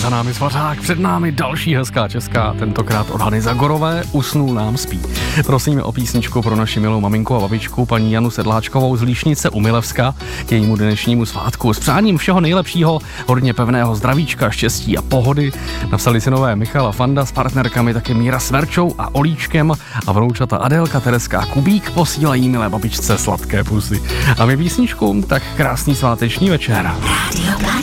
za námi Svařák, před námi další hezká česká, tentokrát od Hany Zagorové, Usnul nám spí. Prosíme o písničku pro naši milou maminku a babičku, paní Janu Sedláčkovou z Líšnice u Milevska, k jejímu dnešnímu svátku. S přáním všeho nejlepšího, hodně pevného zdravíčka, štěstí a pohody. Napsali synové Michala Fanda s partnerkami taky Míra s Verčou a Olíčkem a vnoučata Adélka, Tereska a Kubík posílají milé babičce sladké pusy. A my písničku, tak krásný sváteční večer. Radio